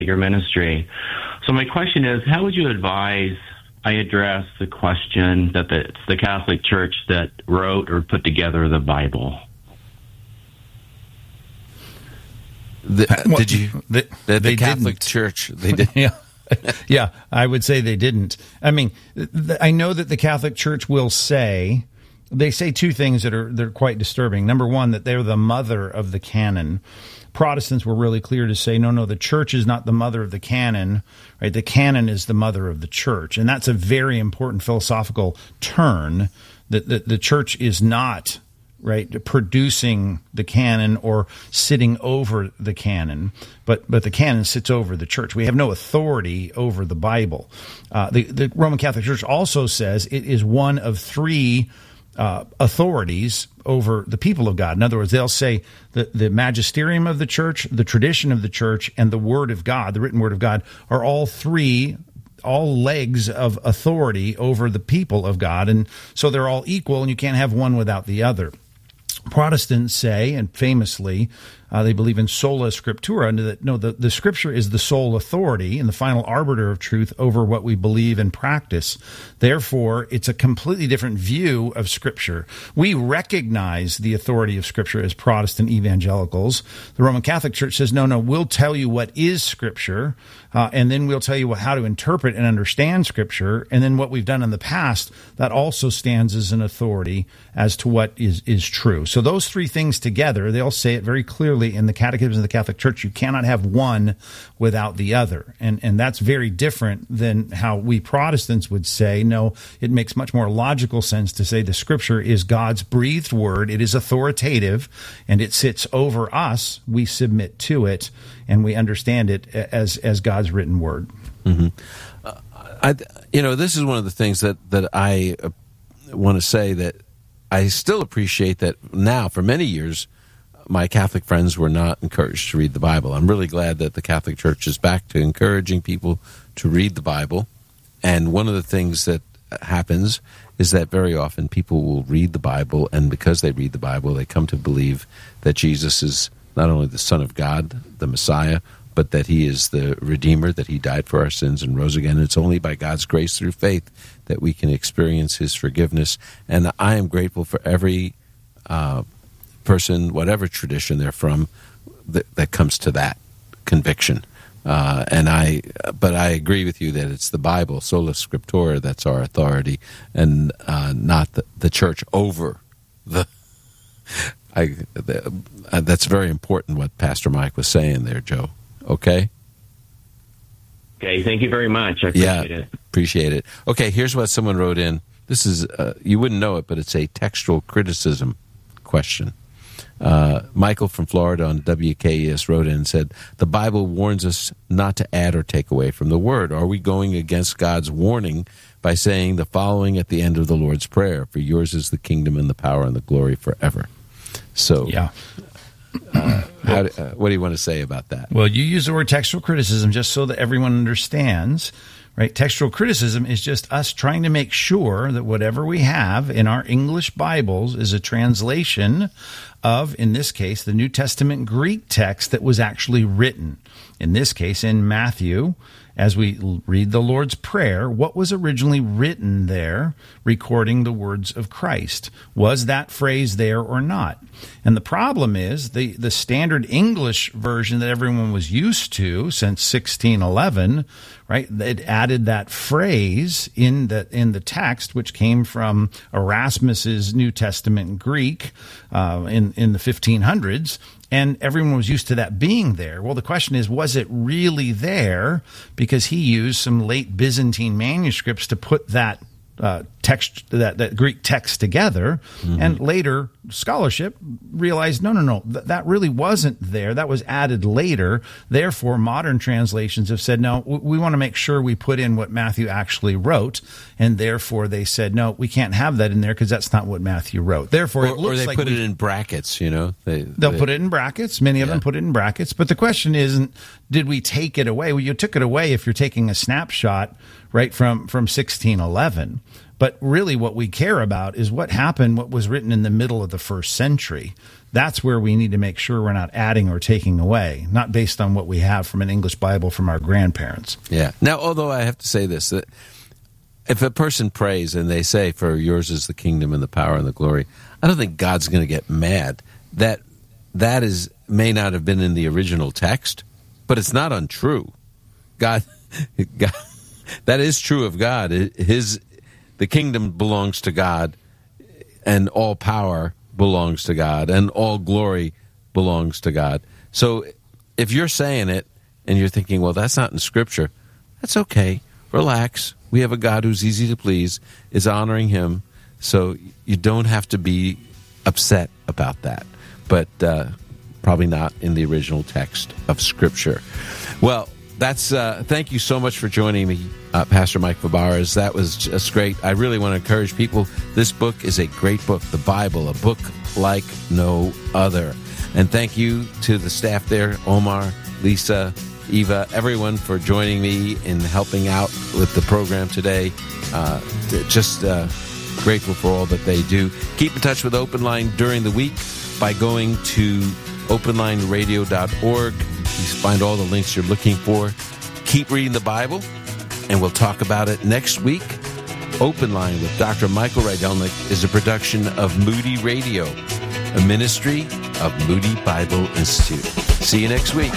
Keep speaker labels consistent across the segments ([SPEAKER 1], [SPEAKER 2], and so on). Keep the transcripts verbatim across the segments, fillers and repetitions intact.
[SPEAKER 1] your ministry. So my question is, how would you advise I address the question that the, it's the Catholic Church that wrote or put together the Bible?
[SPEAKER 2] The,
[SPEAKER 3] well,
[SPEAKER 2] did you? The, the, the Catholic
[SPEAKER 3] didn't.
[SPEAKER 2] Church, they did.
[SPEAKER 3] Yeah. Yeah, I would say they didn't. I mean, th- I know that the Catholic Church will say, they say two things that are, they're quite disturbing. Number one, that they're the mother of the canon. Protestants were really clear to say, no, no, the church is not the mother of the canon, right? The canon is the mother of the church. And that's a very important philosophical turn, that the, the church is not, right, producing the canon or sitting over the canon, but but the canon sits over the church. We have no authority over the Bible. Uh, the, the Roman Catholic Church also says it is one of three Uh, authorities over the people of God. In other words, they'll say the, the magisterium of the church, the tradition of the church, and the word of God, the written word of God, are all three, all legs of authority over the people of God. And so they're all equal, and you can't have one without the other. Protestants say, and famously, uh, they believe in sola scriptura, and that no, the, the scripture is the sole authority and the final arbiter of truth over what we believe and practice. Therefore, it's a completely different view of scripture. We recognize the authority of scripture as Protestant evangelicals. The Roman Catholic Church says, no, no, we'll tell you what is scripture, uh, and then we'll tell you how to interpret and understand scripture, and then what we've done in the past, that also stands as an authority as to what is, is true. So those three things together, they'll say it very clearly in the Catechism of the Catholic Church. You cannot have one without the other. And and that's very different than how we Protestants would say, no, it makes much more logical sense to say the Scripture is God's breathed word. It is authoritative, and it sits over us. We submit to it, and we understand it as, as God's written word.
[SPEAKER 2] Mm-hmm. Uh, I, you know, this is one of the things that, that I uh, want to say, that I still appreciate that now, for many years, my Catholic friends were not encouraged to read the Bible. I'm really glad that the Catholic Church is back to encouraging people to read the Bible. And one of the things that happens is that very often people will read the Bible, and because they read the Bible, they come to believe that Jesus is not only the Son of God, the Messiah, but that he is the Redeemer, that he died for our sins and rose again. It's only by God's grace through faith that we can experience his forgiveness. And I am grateful for every uh, person, whatever tradition they're from, that, that comes to that conviction. Uh, and I, but I agree with you that it's the Bible, sola scriptura, that's our authority, and uh, not the, the church over the. I. The, uh, that's very important what Pastor Mike was saying there, Joe. Okay.
[SPEAKER 1] Okay. Thank you very much. I appreciate
[SPEAKER 2] yeah,
[SPEAKER 1] it.
[SPEAKER 2] Appreciate it. Okay. Here's what someone wrote in. This is uh, you wouldn't know it, but it's a textual criticism question. Uh, Michael from Florida on W K E S wrote in and said, the Bible warns us not to add or take away from the word. Are we going against God's warning by saying the following at the end of the Lord's Prayer? For yours is the kingdom and the power and the glory forever. So,
[SPEAKER 3] yeah.
[SPEAKER 2] uh, how do, uh, what do you want to say about that?
[SPEAKER 3] Well, you use the word textual criticism just so that everyone understands. Right? Textual criticism is just us trying to make sure that whatever we have in our English Bibles is a translation of, in this case, the New Testament Greek text that was actually written. In this case, in Matthew, as we read the Lord's Prayer, what was originally written there, recording the words of Christ? Was that phrase there or not? And the problem is the, the standard English version that everyone was used to since sixteen eleven, right? It added that phrase in the in the text, which came from Erasmus's New Testament Greek uh, in in the fifteen hundreds. And everyone was used to that being there. Well, the question is, was it really there? Because he used some late Byzantine manuscripts to put that uh, text, that, that Greek text together. Mm-hmm. And later, scholarship realized, no, no, no, th- that really wasn't there. That was added later. Therefore, modern translations have said, no, w- we want to make sure we put in what Matthew actually wrote. And therefore, they said, no, we can't have that in there because that's not what Matthew wrote. Therefore,
[SPEAKER 2] or,
[SPEAKER 3] it looks
[SPEAKER 2] or they
[SPEAKER 3] like
[SPEAKER 2] put
[SPEAKER 3] we,
[SPEAKER 2] it in brackets, you know. They,
[SPEAKER 3] they'll
[SPEAKER 2] they,
[SPEAKER 3] put it in brackets. Many of yeah. them put it in brackets. But the question isn't, did we take it away? Well, you took it away if you're taking a snapshot right from, from sixteen eleven. But really what we care about is what happened, what was written in the middle of the first century. That's where we need to make sure we're not adding or taking away, not based on what we have from an English Bible from our grandparents.
[SPEAKER 2] Yeah. Now, although I have to say this, that if a person prays and they say, for yours is the kingdom and the power and the glory, I don't think God's going to get mad. That that is may not have been in the original text, but it's not untrue. God, God that is true of God. His the kingdom belongs to God, and all power belongs to God, and all glory belongs to God. So if you're saying it and you're thinking, well, that's not in Scripture, that's okay. Relax. We have a God who's easy to please, is honoring him, so you don't have to be upset about that. But uh, probably not in the original text of Scripture. Well, that's uh, thank you so much for joining me, uh, Pastor Mike Fabarez. That was just great. I really want to encourage people. This book is a great book, the Bible, a book like no other. And thank you to the staff there, Omar, Lisa, Eva, everyone for joining me in helping out with the program today. Uh, just uh, grateful for all that they do. Keep in touch with Open Line during the week by going to open line radio dot org. You find all the links you're looking for. Keep reading the Bible, and we'll talk about it next week. Open Line with Doctor Michael Rydelnik is a production of Moody Radio, a ministry of Moody Bible Institute. See you next week.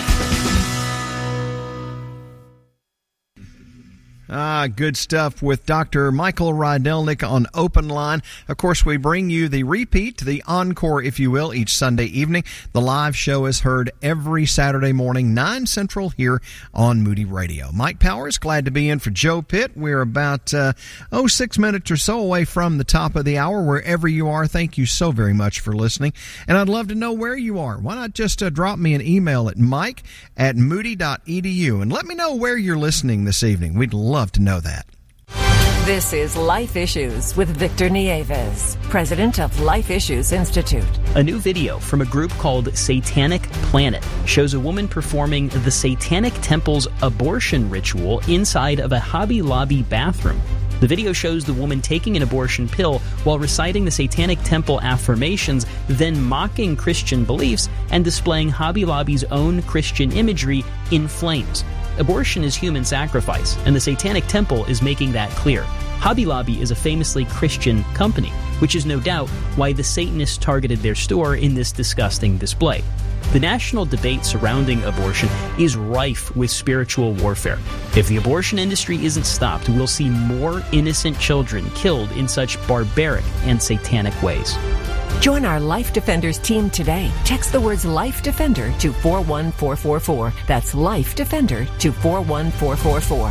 [SPEAKER 4] Ah, good stuff with Doctor Michael Rydelnik on Open Line. Of course, we bring you the repeat, the encore, if you will, each Sunday evening. The live show is heard every Saturday morning, nine Central, here on Moody Radio. Mike Powers, glad to be in for Joe Pitt. We're about, uh, oh, six minutes or so away from the top of the hour. Wherever you are, thank you so very much for listening. And I'd love to know where you are. Why not just uh, drop me an email at mike at moody dot e d u and let me know where you're listening this evening. We'd love to know that.
[SPEAKER 5] This is Life Issues with Victor Nieves, president of Life Issues Institute.
[SPEAKER 6] A new video from a group called Satanic Planet shows a woman performing the Satanic Temple's abortion ritual inside of a Hobby Lobby bathroom. The video shows the woman taking an abortion pill while reciting the Satanic Temple affirmations, then mocking Christian beliefs and displaying Hobby Lobby's own Christian imagery in flames. Abortion is human sacrifice, and the Satanic Temple is making that clear. Hobby Lobby is a famously Christian company, which is no doubt why the Satanists targeted their store in this disgusting display. The national debate surrounding abortion is rife with spiritual warfare. If the abortion industry isn't stopped, we'll see more innocent children killed in such barbaric and satanic ways.
[SPEAKER 5] Join our Life Defenders team today. Text the words Life Defender to four one four four four. That's Life Defender to four one four four four.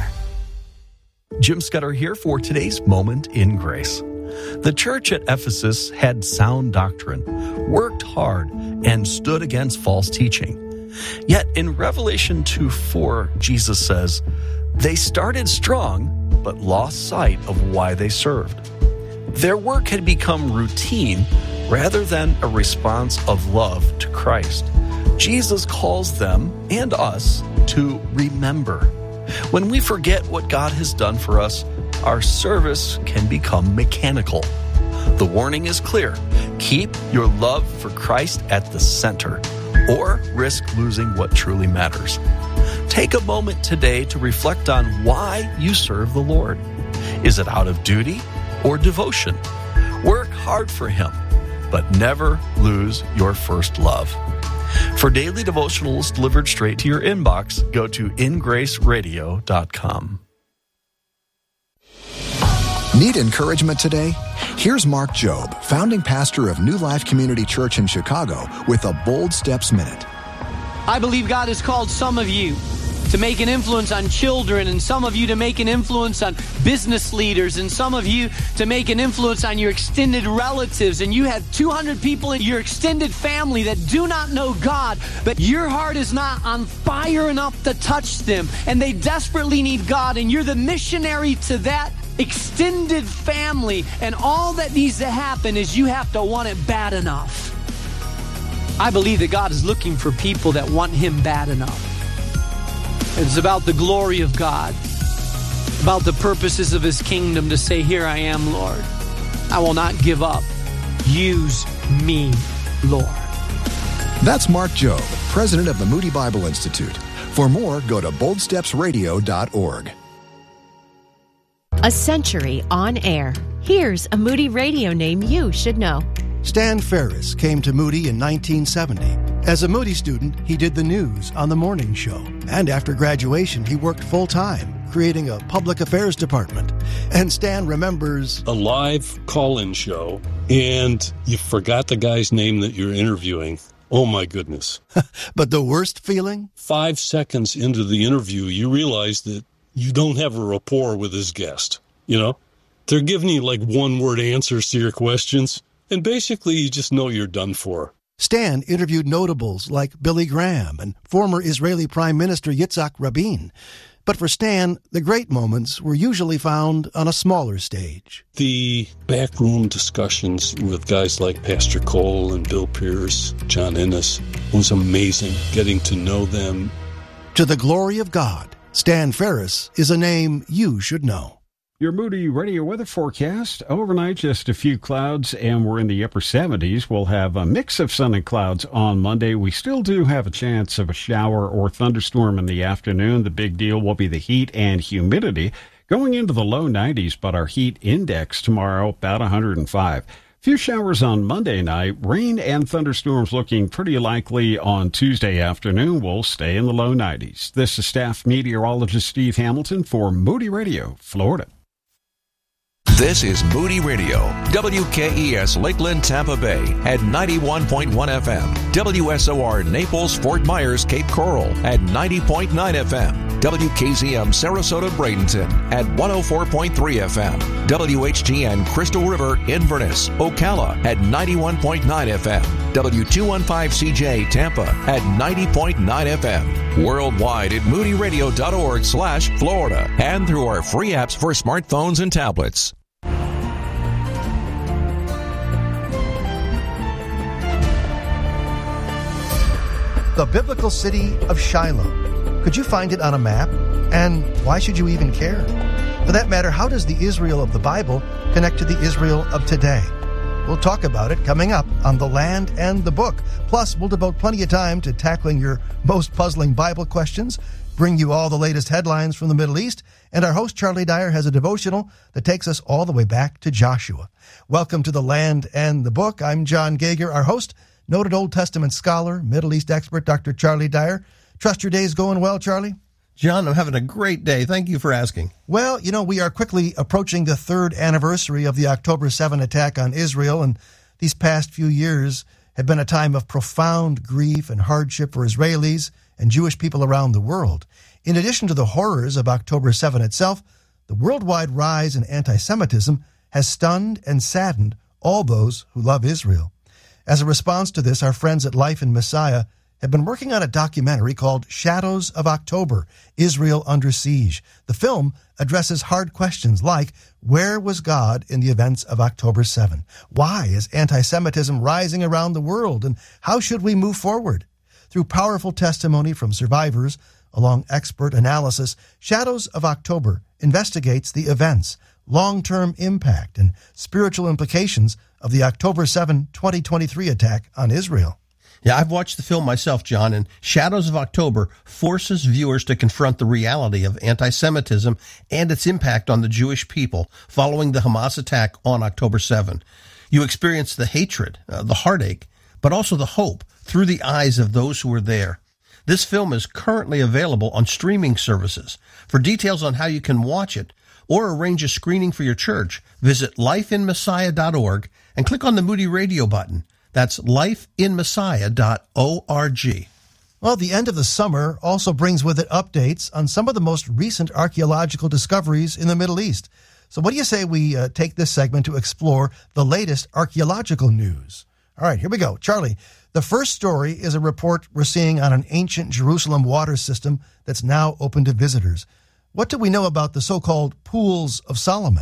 [SPEAKER 7] Jim Scudder here for today's Moment in Grace. The church at Ephesus had sound doctrine, worked hard, and stood against false teaching. Yet in Revelation two four, Jesus says, they started strong, but lost sight of why they served. Their work had become routine rather than a response of love to Christ. Jesus calls them and us to remember. When we forget what God has done for us, our service can become mechanical. The warning is clear. Keep your love for Christ at the center, or risk losing what truly matters. Take a moment today to reflect on why you serve the Lord. Is it out of duty or devotion? Work hard for Him, but never lose your first love. For daily devotionals delivered straight to your inbox, go to in grace radio dot com.
[SPEAKER 8] Need encouragement today? Here's Mark Jobe, founding pastor of New Life Community Church in Chicago, with a Bold Steps Minute.
[SPEAKER 9] I believe God has called some of you to make an influence on children, and some of you to make an influence on business leaders, and some of you to make an influence on your extended relatives. And you have two hundred people in your extended family that do not know God, but your heart is not on fire enough to touch them, and they desperately need God, and you're the missionary to that extended family, and all that needs to happen is you have to want it bad enough. I believe that God is looking for people that want Him bad enough. It's about the glory of God. about the purposes of his kingdom to say, here I am, Lord. I will not give up. Use me, Lord.
[SPEAKER 8] That's Mark Jobe, president of the Moody Bible Institute. For more, go to bold steps radio dot org.
[SPEAKER 10] A century on air. Here's a Moody radio name you should know.
[SPEAKER 11] Stan Ferris came to Moody in nineteen seventy. As a Moody student, he did the news on the morning show. And after graduation, he worked full-time, creating a public affairs department. And Stan remembers
[SPEAKER 12] a live call-in show, and you forgot the guy's name that you're interviewing. Oh, my goodness.
[SPEAKER 11] But the worst feeling?
[SPEAKER 12] Five seconds into the interview, you realize that you don't have a rapport with his guest. You know, they're giving you like one-word answers to your questions, and basically you just know you're done for.
[SPEAKER 11] Stan interviewed notables like Billy Graham and former Israeli Prime Minister Yitzhak Rabin. But for Stan, the great moments were usually found on a smaller stage.
[SPEAKER 12] The backroom discussions with guys like Pastor Cole and Bill Pierce, John Ennis, was amazing, getting to know them.
[SPEAKER 11] To the glory of God, Stan Ferris is a name you should know.
[SPEAKER 13] Your Moody Radio weather forecast. Overnight, just a few clouds, and we're in the upper seventies. We'll have a mix of sun and clouds on Monday. We still do have a chance of a shower or thunderstorm in the afternoon. The big deal will be the heat and humidity going into the low nineties, but our heat index tomorrow about one hundred five. Few showers on Monday night. Rain and thunderstorms looking pretty likely on Tuesday afternoon. We'll stay in the low nineties. This is staff meteorologist Steve Hamilton for Moody Radio, Florida.
[SPEAKER 14] This is Moody Radio, W K E S Lakeland, Tampa Bay at ninety-one point one F M, W S O R Naples, Fort Myers, Cape Coral at ninety point nine F M, W K Z M Sarasota, Bradenton at one oh four point three F M, W H G N Crystal River, Inverness, Ocala at ninety-one point nine F M, W two fifteen C J Tampa at ninety point nine F M, worldwide at moody radio dot org slash Florida, and through our free apps for smartphones and tablets.
[SPEAKER 11] The biblical city of Shiloh. Could you find it on a map? And why should you even care? For that matter, how does the Israel of the Bible connect to the Israel of today? We'll talk about it coming up on The Land and the Book. Plus, we'll devote plenty of time to tackling your most puzzling Bible questions, bring you all the latest headlines from the Middle East, and our host, Charlie Dyer, has a devotional that takes us all the way back to Joshua. Welcome to The Land and the Book. I'm John Gager, our host, noted Old Testament scholar, Middle East expert, Doctor Charlie Dyer. Trust your day's going well, Charlie?
[SPEAKER 15] John, I'm having a great day. Thank you for asking.
[SPEAKER 11] Well, you know, we are quickly approaching the third anniversary of the October seventh attack on Israel, and these past few years have been a time of profound grief and hardship for Israelis and Jewish people around the world. In addition to the horrors of October seventh itself, the worldwide rise in anti-Semitism has stunned and saddened all those who love Israel. As a response to this, our friends at Life in Messiah have been working on a documentary called Shadows of October, Israel Under Siege. The film addresses hard questions like, where was God in the events of October seventh? Why is anti-Semitism rising around the world? And how should we move forward? Through powerful testimony from survivors, along expert analysis, Shadows of October investigates the events, long-term impact, and spiritual implications of the October seventh, twenty twenty-three attack on Israel.
[SPEAKER 15] Yeah, I've watched the film myself, John, and Shadows of October forces viewers to confront the reality of anti-Semitism and its impact on the Jewish people following the Hamas attack on October seventh. You experience the hatred, uh, the heartache, but also the hope through the eyes of those who were there. This film is currently available on streaming services. For details on how you can watch it or arrange a screening for your church, visit life in messiah dot org and click on the Moody Radio button. That's life in messiah dot org.
[SPEAKER 11] Well, the end of the summer also brings with it updates on some of the most recent archaeological discoveries in the Middle East. So what do you say we uh, take this segment to explore the latest archaeological news? All right, here we go. Charlie, the first story is a report we're seeing on an ancient Jerusalem water system that's now open to visitors. What do we know about the so-called Pools of Solomon?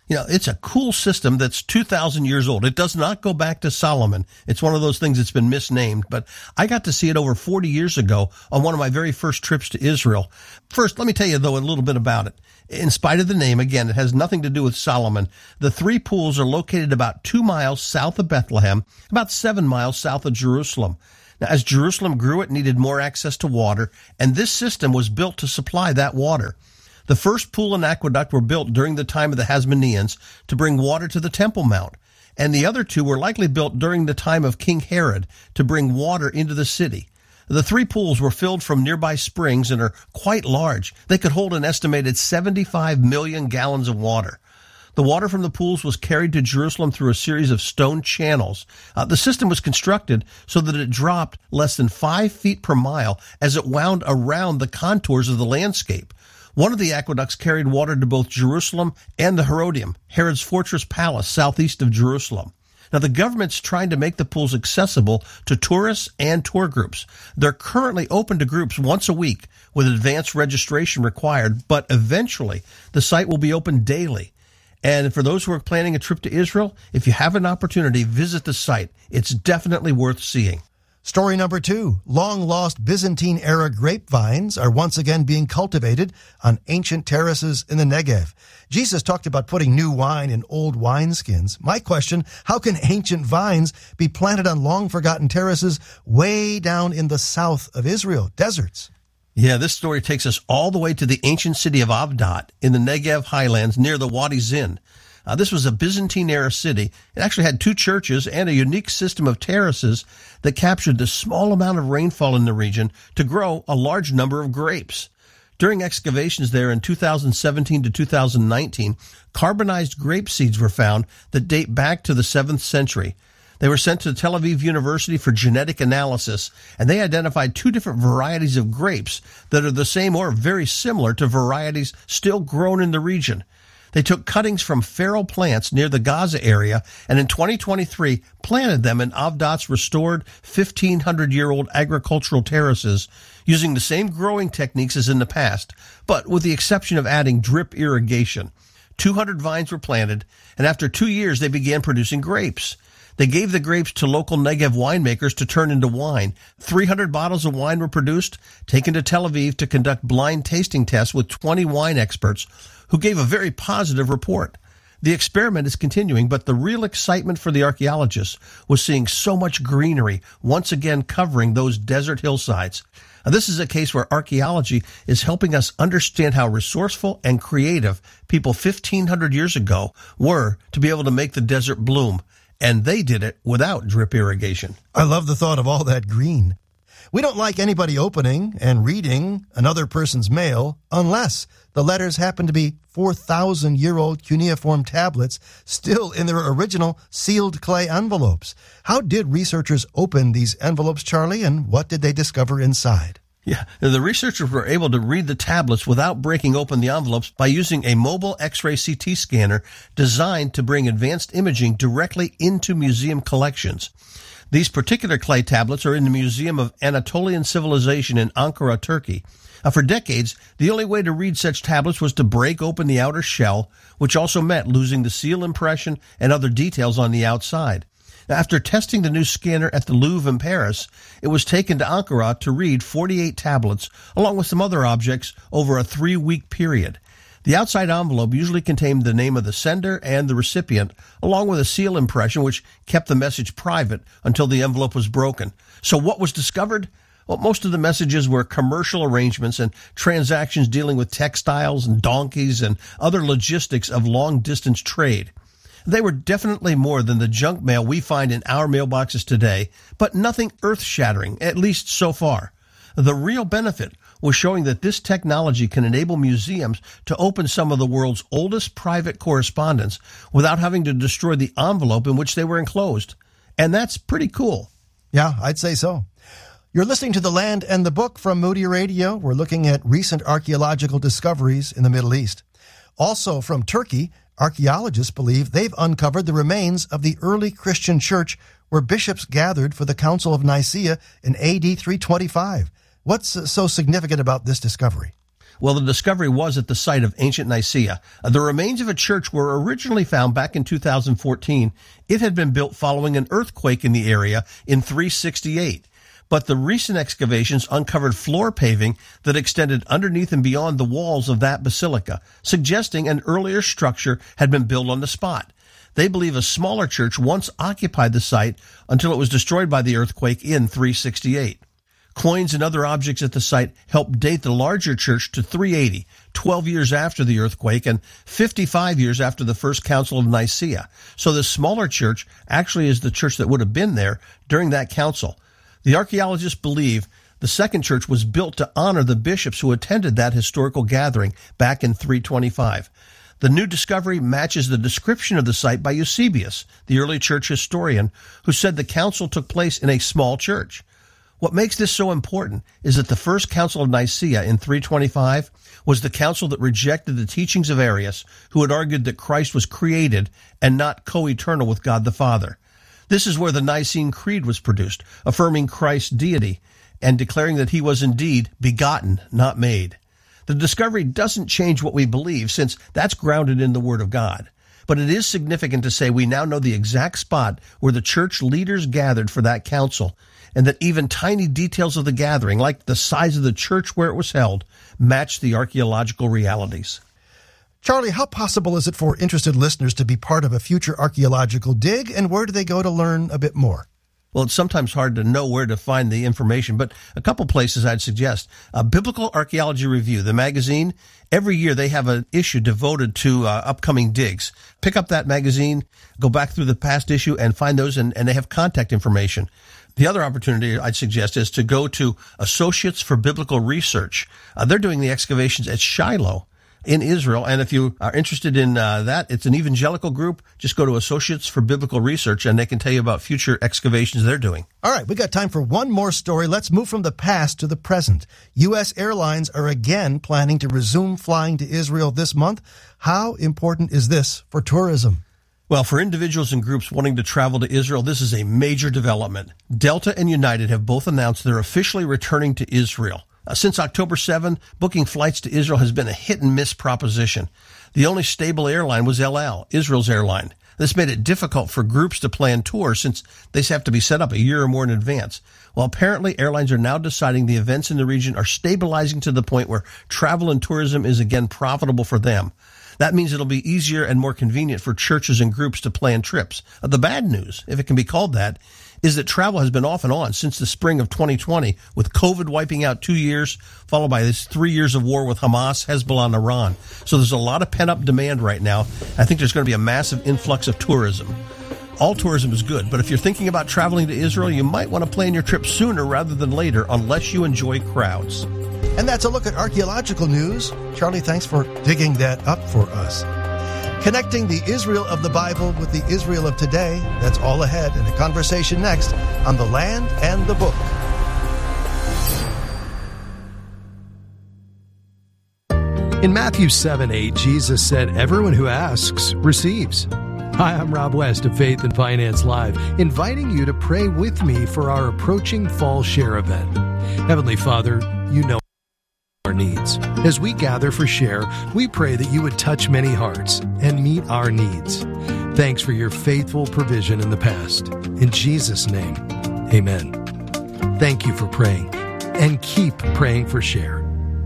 [SPEAKER 15] You know, it's a cool system that's two thousand years old. It does not go back to Solomon. It's one of those things that's been misnamed, but I got to see it over forty years ago on one of my very first trips to Israel. First, let me tell you, though, a little bit about it. In spite of the name, again, it has nothing to do with Solomon. The three pools are located about two miles south of Bethlehem, about seven miles south of Jerusalem. Now, as Jerusalem grew, it needed more access to water, and this system was built to supply that water. The first pool and aqueduct were built during the time of the Hasmoneans to bring water to the Temple Mount, and the other two were likely built during the time of King Herod to bring water into the city. The three pools were filled from nearby springs and are quite large. They could hold an estimated seventy-five million gallons of water. The water from the pools was carried to Jerusalem through a series of stone channels. Uh, the system was constructed so that it dropped less than five feet per mile as it wound around the contours of the landscape. One of the aqueducts carried water to both Jerusalem and the Herodium, Herod's fortress palace southeast of Jerusalem. Now, the government's trying to make the pools accessible to tourists and tour groups. They're currently open to groups once a week with advanced registration required, but eventually the site will be open daily. And for those who are planning a trip to Israel, if you have an opportunity, visit the site. It's definitely worth seeing.
[SPEAKER 11] Story number two, long-lost Byzantine-era grapevines are once again being cultivated on ancient terraces in the Negev. Jesus talked about putting new wine in old wineskins. My question, how can ancient vines be planted on long-forgotten terraces way down in the south of Israel, deserts?
[SPEAKER 15] Yeah, this story takes us all the way to the ancient city of Avdat in the Negev highlands near the Wadi Zin. Uh, this was a Byzantine-era city. It actually had two churches and a unique system of terraces that captured the small amount of rainfall in the region to grow a large number of grapes. During excavations there in two thousand seventeen to two thousand nineteen, carbonized grape seeds were found that date back to the seventh century. They were sent to Tel Aviv University for genetic analysis, and they identified two different varieties of grapes that are the same or very similar to varieties still grown in the region. They took cuttings from feral plants near the Gaza area and in twenty twenty-three planted them in Avdat's restored fifteen hundred year old agricultural terraces using the same growing techniques as in the past, but with the exception of adding drip irrigation. two hundred vines were planted, and after two years they began producing grapes. They gave the grapes to local Negev winemakers to turn into wine. three hundred bottles of wine were produced, taken to Tel Aviv to conduct blind tasting tests with twenty wine experts who gave a very positive report. The experiment is continuing, but the real excitement for the archaeologists was seeing so much greenery once again covering those desert hillsides. Now, this is a case where archaeology is helping us understand how resourceful and creative people fifteen hundred years ago were to be able to make the desert bloom. And they did it without drip irrigation.
[SPEAKER 11] I love the thought of all that green. We don't like anybody opening and reading another person's mail unless the letters happen to be four thousand year old cuneiform tablets still in their original sealed clay envelopes. How did researchers open these envelopes, Charlie, and what did they discover inside?
[SPEAKER 15] Yeah, the researchers were able to read the tablets without breaking open the envelopes by using a mobile X-ray C T scanner designed to bring advanced imaging directly into museum collections. These particular clay tablets are in the Museum of Anatolian Civilization in Ankara, Turkey. Now, for decades, the only way to read such tablets was to break open the outer shell, which also meant losing the seal impression and other details on the outside. After testing the new scanner at the Louvre in Paris, it was taken to Ankara to read forty-eight tablets, along with some other objects, over a three-week period. The outside envelope usually contained the name of the sender and the recipient, along with a seal impression which kept the message private until the envelope was broken. So what was discovered? Well, most of the messages were commercial arrangements and transactions dealing with textiles and donkeys and other logistics of long-distance trade. They were definitely more than the junk mail we find in our mailboxes today, but nothing earth-shattering, at least so far. The real benefit was showing that this technology can enable museums to open some of the world's oldest private correspondence without having to destroy the envelope in which they were enclosed. And that's pretty cool.
[SPEAKER 11] Yeah, I'd say so. You're listening to The Land and the Book from Moody Radio. We're looking at recent archaeological discoveries in the Middle East. Also from Turkey, archaeologists believe they've uncovered the remains of the early Christian church where bishops gathered for the Council of Nicaea in A D three twenty-five. What's so significant about this discovery?
[SPEAKER 15] Well, the discovery was at the site of ancient Nicaea. Uh, the remains of a church were originally found back in two thousand fourteen. It had been built following an earthquake in the area in three sixty-eight. But the recent excavations uncovered floor paving that extended underneath and beyond the walls of that basilica, suggesting an earlier structure had been built on the spot. They believe a smaller church once occupied the site until it was destroyed by the earthquake in three sixty-eight. Coins and other objects at the site help date the larger church to three eighty, twelve years after the earthquake and fifty-five years after the First Council of Nicaea. So the smaller church actually is the church that would have been there during that council. The archaeologists believe the second church was built to honor the bishops who attended that historical gathering back in three twenty-five. The new discovery matches the description of the site by Eusebius, the early church historian, who said the council took place in a small church. What makes this so important is that the First Council of Nicaea in three twenty-five was the council that rejected the teachings of Arius, who had argued that Christ was created and not co-eternal with God the Father. This is where the Nicene Creed was produced, affirming Christ's deity and declaring that he was indeed begotten, not made. The discovery doesn't change what we believe, since that's grounded in the Word of God. But it is significant to say we now know the exact spot where the church leaders gathered for that council, and that even tiny details of the gathering, like the size of the church where it was held, match the archaeological realities.
[SPEAKER 11] Charlie, how possible is it for interested listeners to be part of a future archaeological dig, and where do they go to learn a bit more?
[SPEAKER 15] Well, it's sometimes hard to know where to find the information, but a couple places I'd suggest. Uh, Biblical Archaeology Review, the magazine, every year they have an issue devoted to uh, upcoming digs. Pick up that magazine, go back through the past issue, and find those, and, and they have contact information. The other opportunity I'd suggest is to go to Associates for Biblical Research. Uh, they're doing the excavations at Shiloh in Israel, and if you are interested in uh, that, it's an evangelical group. Just go to Associates for Biblical Research, and they can tell you about future excavations they're doing.
[SPEAKER 11] All right, we got time for one more story. Let's move from the past to the present. U S airlines are again planning to resume flying to Israel this month. How important is this for tourism?
[SPEAKER 15] Well, for individuals and groups wanting to travel to Israel, this is a major development. Delta and United have both announced they're officially returning to Israel. Uh, since October seventh, booking flights to Israel has been a hit-and-miss proposition. The only stable airline was El Al, Israel's airline. This made it difficult for groups to plan tours since they have to be set up a year or more in advance. Well, apparently airlines are now deciding the events in the region are stabilizing to the point where travel and tourism is again profitable for them. That means it'll be easier and more convenient for churches and groups to plan trips. Uh, the bad news, if it can be called that, is that travel has been off and on since the spring of twenty twenty, with COVID wiping out two years, followed by this three years of war with Hamas, Hezbollah, and Iran. So there's a lot of pent-up demand right now. I think there's going to be a massive influx of tourism. All tourism is good, but if you're thinking about traveling to Israel, you might want to plan your trip sooner rather than later, unless you enjoy crowds.
[SPEAKER 11] And that's a look at archaeological news. Charlie, thanks for digging that up for us. Connecting the Israel of the Bible with the Israel of today, that's all ahead in a conversation next on The Land and the Book.
[SPEAKER 16] In Matthew seven eight, Jesus said, "Everyone who asks receives." Hi, I'm Rob West of Faith and Finance Live, inviting you to pray with me for our approaching Fall Share event. Heavenly Father, you know our needs. As we gather for Share, we pray that you would touch many hearts and meet our needs. Thanks for your faithful provision in the past. In Jesus' name, amen. Thank you for praying, and keep praying for Share.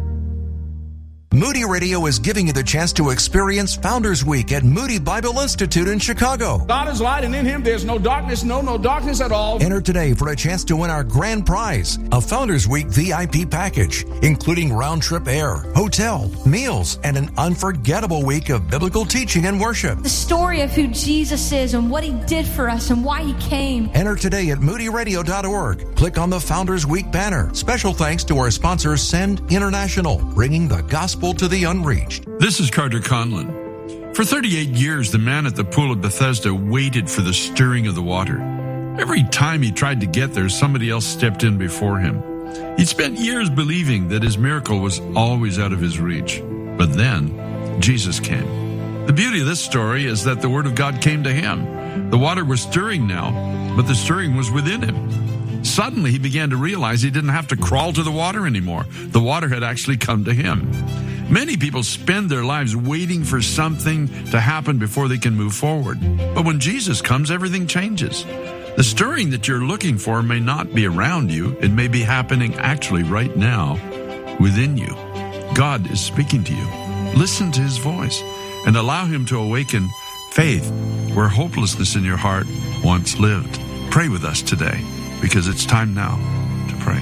[SPEAKER 17] Moody Radio is giving you the chance to experience Founders Week at Moody Bible Institute in Chicago.
[SPEAKER 18] God is light, and in Him there's no darkness, no, no darkness at all.
[SPEAKER 17] Enter today for a chance to win our grand prize, a Founders Week V I P package, including round-trip air, hotel, meals, and an unforgettable week of biblical teaching and worship.
[SPEAKER 19] The story of who Jesus is and what He did for us and why He came.
[SPEAKER 17] Enter today at moody radio dot org. Click on the Founders Week banner. Special thanks to our sponsor, Send International, bringing the gospel to the unreached.
[SPEAKER 20] This is Carter Conlon. For thirty-eight years, the man at the Pool of Bethesda waited for the stirring of the water. Every time he tried to get there, somebody else stepped in before him. He'd spent years believing that his miracle was always out of his reach. But then, Jesus came. The beauty of this story is that the Word of God came to him. The water was stirring now, but the stirring was within him. Suddenly, he began to realize he didn't have to crawl to the water anymore. The water had actually come to him. Many people spend their lives waiting for something to happen before they can move forward. But when Jesus comes, everything changes. The stirring that you're looking for may not be around you. It may be happening actually right now within you. God is speaking to you. Listen to his voice and allow him to awaken faith where hopelessness in your heart once lived. Pray with us today, because it's time now